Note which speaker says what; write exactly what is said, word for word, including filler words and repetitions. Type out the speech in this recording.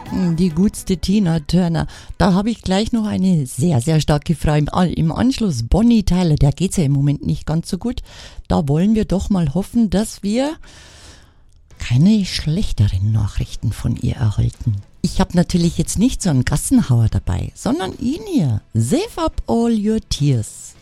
Speaker 1: Die gutste Tina Turner. Da habe ich gleich noch eine sehr, sehr starke Frage. Im Anschluss Bonnie Tyler, der geht's ja im Moment nicht ganz so gut. Da wollen wir doch mal hoffen, dass wir keine schlechteren Nachrichten von ihr erhalten. Ich habe natürlich jetzt nicht so einen Gassenhauer dabei, sondern ihn hier. Save up all your tears.